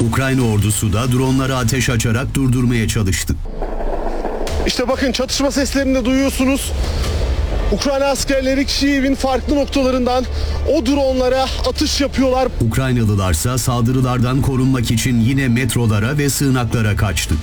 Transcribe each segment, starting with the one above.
Ukrayna ordusu da dronlara ateş açarak durdurmaya çalıştı. İşte bakın, çatışma seslerini de duyuyorsunuz. Ukrayna askerleri Kiev'in farklı noktalarından o dronlara atış yapıyorlar. Ukraynalılarsa saldırılardan korunmak için yine metrolara ve sığınaklara kaçtı.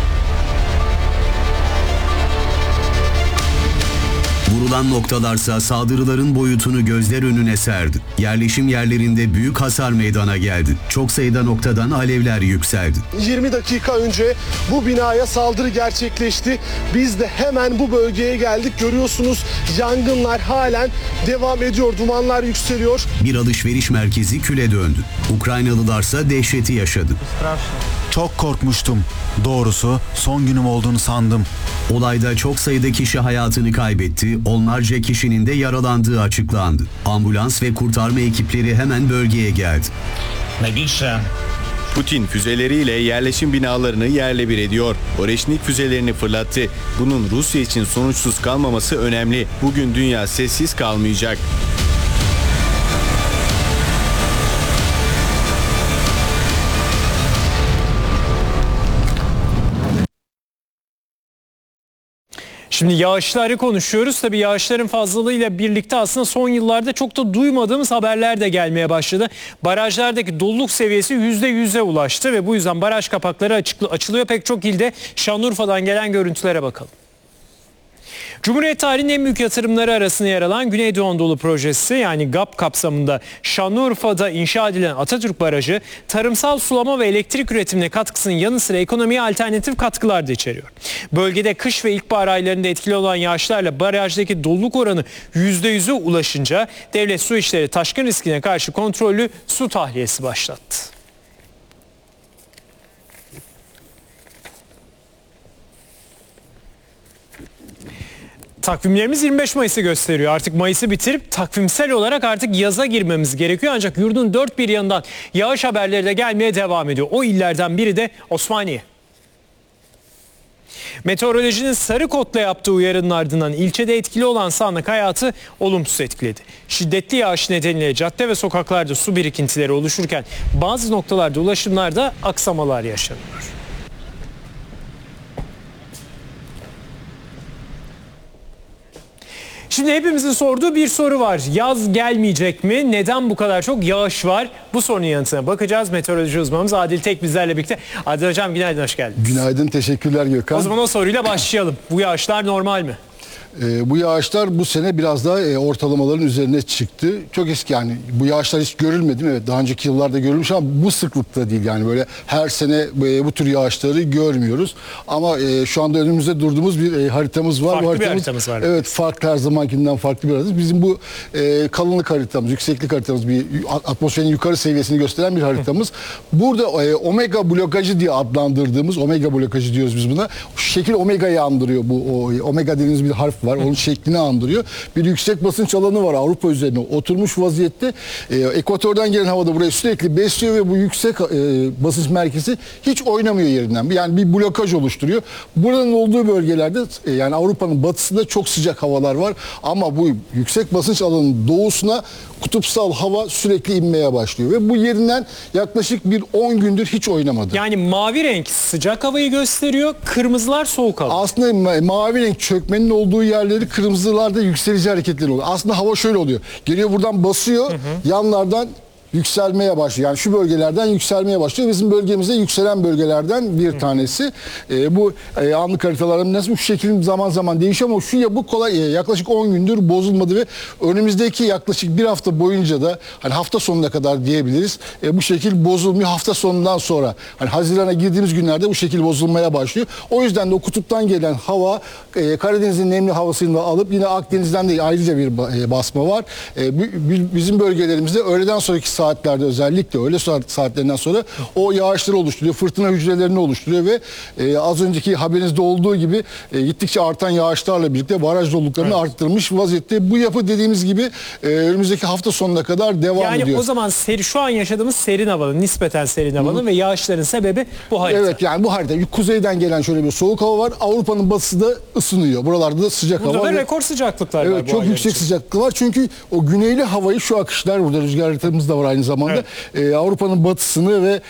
Vurulan noktalarsa saldırıların boyutunu gözler önüne serdi. Yerleşim yerlerinde büyük hasar meydana geldi. Çok sayıda noktadan alevler yükseldi. 20 dakika önce bu binaya saldırı gerçekleşti. Biz de hemen bu bölgeye geldik. Görüyorsunuz, yangınlar halen devam ediyor. Dumanlar yükseliyor. Bir alışveriş merkezi küle döndü. Ukraynalılarsa dehşeti yaşadı. Çok korkmuştum. Doğrusu son günüm olduğunu sandım. Olayda çok sayıda kişi hayatını kaybetti, onlarca kişinin de yaralandığı açıklandı. Ambulans ve kurtarma ekipleri hemen bölgeye geldi. Putin füzeleriyle yerleşim binalarını yerle bir ediyor. Oreşnik füzelerini fırlattı. Bunun Rusya için sonuçsuz kalmaması önemli. Bugün dünya sessiz kalmayacak. Şimdi yağışları konuşuyoruz. Tabii yağışların fazlalığıyla birlikte aslında son yıllarda çok da duymadığımız haberler de gelmeye başladı. Barajlardaki doluluk seviyesi %100'e ulaştı ve bu yüzden baraj kapakları açılıyor pek çok ilde. Şanlıurfa'dan gelen görüntülere bakalım. Cumhuriyet tarihinin en büyük yatırımları arasında yer alan Güneydoğu Anadolu projesi, yani GAP kapsamında Şanlıurfa'da inşa edilen Atatürk Barajı tarımsal sulama ve elektrik üretimine katkısının yanı sıra ekonomiye alternatif katkılar da içeriyor. Bölgede kış ve ilkbahar aylarında etkili olan yağışlarla barajdaki doluluk oranı %100'e ulaşınca Devlet Su İşleri taşkın riskine karşı kontrollü su tahliyesi başlattı. Takvimlerimiz 25 Mayıs'ı gösteriyor. Artık Mayıs'ı bitirip takvimsel olarak artık yaza girmemiz gerekiyor. Ancak yurdun dört bir yanından yağış haberleri de gelmeye devam ediyor. O illerden biri de Osmaniye. Meteorolojinin sarı kodla yaptığı uyarının ardından ilçede etkili olan sağanak hayatı olumsuz etkiledi. Şiddetli yağış nedeniyle cadde ve sokaklarda su birikintileri oluşurken bazı noktalarda ulaşımlarda aksamalar yaşanıyor. Şimdi hepimizin sorduğu bir soru var. Yaz gelmeyecek mi? Neden bu kadar çok yağış var? Bu sorunun yanıtına bakacağız. Meteoroloji uzmanımız Adil Tek bizlerle birlikte. Adil Hocam günaydın, hoş geldiniz. Günaydın, teşekkürler Gökhan. O zaman o soruyla başlayalım. Bu yağışlar normal mi? Bu yağışlar bu sene biraz daha ortalamaların üzerine çıktı. Çok eski, yani bu yağışlar hiç görülmedi mi? Evet, daha önceki yıllarda görülmüş ama bu sıklıkta değil, yani böyle her sene bu tür yağışları görmüyoruz. Ama şu anda önümüzde durduğumuz bir haritamız var. Farklı bir haritamız var. Evet, farklı, her zamankinden farklı bir haritamız. Bizim bu kalınlık haritamız, yükseklik haritamız, bir atmosferin yukarı seviyesini gösteren bir haritamız. Burada omega blokajı diye adlandırdığımız, omega blokajı diyoruz biz buna. Şu şekil omega'yı andırıyor, bu omega dediğimiz bir harf var. Onun şeklini andırıyor. Bir yüksek basınç alanı var Avrupa üzerine oturmuş vaziyette. Ekvatordan gelen havada burayı sürekli besliyor ve bu yüksek basınç merkezi hiç oynamıyor yerinden. Yani bir blokaj oluşturuyor. Buranın olduğu bölgelerde, yani Avrupa'nın batısında çok sıcak havalar var. Ama bu yüksek basınç alanının doğusuna kutupsal hava sürekli inmeye başlıyor. Ve bu yerinden yaklaşık bir 10 gündür hiç oynamadı. Yani mavi renk sıcak havayı gösteriyor, kırmızılar soğuk hava. Aslında mavi renk çökmenin olduğu yerleri, kırmızılarda yükselici hareketleri oluyor. Aslında hava şöyle oluyor. Geliyor buradan basıyor, yanlardan yükselmeye başlıyor. Yani şu bölgelerden yükselmeye başlıyor. Bizim bölgemizde yükselen bölgelerden bir tanesi. Bu anlık haritalarım nasıl bu şekilde zaman zaman değişiyor ama bu kolay, yaklaşık 10 gündür bozulmadı ve önümüzdeki yaklaşık bir hafta boyunca da, hani hafta sonuna kadar diyebiliriz, bu şekil bozulmuyor. Hafta sonundan sonra, hani Haziran'a girdiğimiz günlerde bu şekil bozulmaya başlıyor. O yüzden de o kutuptan gelen hava Karadeniz'in nemli havasını da alıp yine Akdeniz'den de ayrıca bir basma var. Bizim bölgelerimizde öğleden sonraki saatlerde, özellikle öğle saatlerinden sonra o yağışları oluşturuyor. Fırtına hücrelerini oluşturuyor ve az önceki haberinizde olduğu gibi gittikçe artan yağışlarla birlikte baraj doluluklarını arttırmış vaziyette. Bu yapı dediğimiz gibi önümüzdeki hafta sonuna kadar devam ediyor. Yani o zaman şu an yaşadığımız serin havanın, nispeten serin havanın ve yağışların sebebi bu harita. Evet, yani bu harita. Kuzeyden gelen şöyle bir soğuk hava var. Avrupa'nın batısı da ısınıyor. Buralarda da sıcak hava. Burada da ve rekor sıcaklıklar var. Evet, çok yüksek sıcaklık var. Çünkü o güneyli havayı, şu akışlar, burada rüzgar haritamız da var aynı zamanda. Evet. Avrupa'nın batısını ve